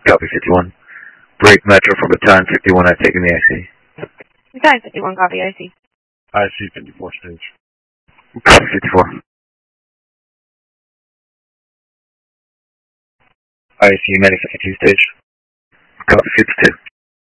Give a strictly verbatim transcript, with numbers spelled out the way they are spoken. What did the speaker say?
Copy fifty-one. Break Metro for Battalion fifty-one, I've taken the I C. Battalion fifty-one, copy I C. I C fifty-four stage. Copy fifty-four. I C Medic fifty-two stage. Copy fifty-two.